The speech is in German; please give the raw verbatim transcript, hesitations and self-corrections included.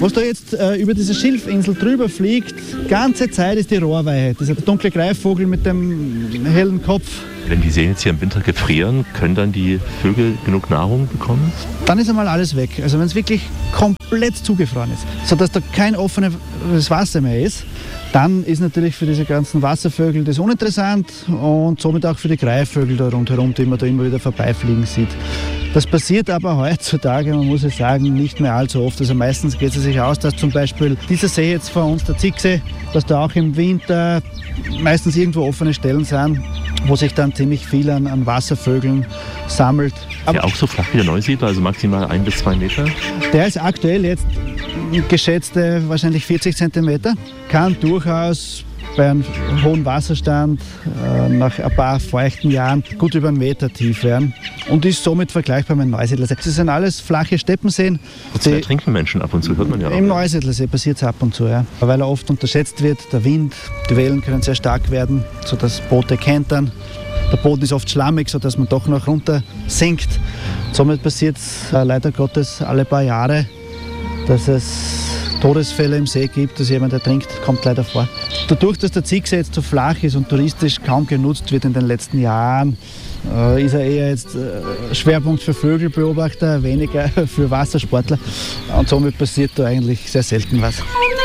Was da jetzt äh, über diese Schilfinsel drüber fliegt, die ganze Zeit ist die Rohrweihe. Dieser dunkle Greifvogel mit dem hellen Kopf. Wenn die Seen jetzt hier im Winter gefrieren, können dann die Vögel genug Nahrung bekommen? Dann ist einmal alles weg. Also wenn es wirklich komplett zugefroren ist, sodass da kein offenes Wasser mehr ist, dann ist natürlich für diese ganzen Wasservögel das uninteressant und somit auch für die Greifvögel da rundherum, die man da immer wieder vorbeifliegen sieht. Das passiert aber heutzutage, man muss es sagen, nicht mehr allzu oft. Also meistens geht es sich aus, dass zum Beispiel dieser See jetzt vor uns, der Zicksee, dass da auch im Winter meistens irgendwo offene Stellen sind, wo sich dann ziemlich viel an, an Wasservögeln sammelt. Ist der auch so flach wie der Neusiedler, also maximal ein bis zwei Meter? Der ist aktuell jetzt geschätzte wahrscheinlich vierzig Zentimeter, kann durchaus bei einem hohen Wasserstand äh, nach ein paar feuchten Jahren gut über einen Meter tief werden und ist somit vergleichbar mit dem Neusiedlersee. Das sind alles flache Steppenseen. Und zwei trinken Menschen ab und zu, hört man ja auch. Im Neusiedlersee passiert es ab und zu, ja. Weil er oft unterschätzt wird, der Wind, die Wellen können sehr stark werden, sodass Boote kentern. Der Boden ist oft schlammig, sodass man doch noch runter sinkt. Somit passiert es äh, leider Gottes alle paar Jahre, dass es Todesfälle im See gibt, dass jemand ertrinkt, kommt leider vor. Dadurch, dass der Zicksee jetzt so flach ist und touristisch kaum genutzt wird in den letzten Jahren, äh, ist er eher jetzt äh, Schwerpunkt für Vögelbeobachter, weniger für Wassersportler. Und somit passiert da eigentlich sehr selten was.